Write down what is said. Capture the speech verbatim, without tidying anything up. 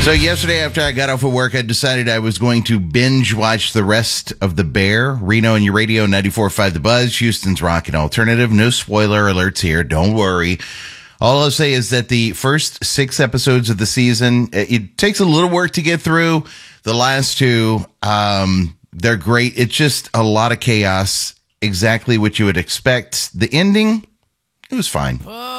So yesterday after I got off of work, I decided I was going to binge watch the rest of The Bear. Reno and your radio, ninety-four point five The Buzz, Houston's Rock and Alternative. No spoiler alerts here. Don't worry. All I'll say is that the first six episodes of the season, it takes a little work to get through. The last two, um, they're great. It's just a lot of chaos. Exactly what you would expect. The ending, it was fine.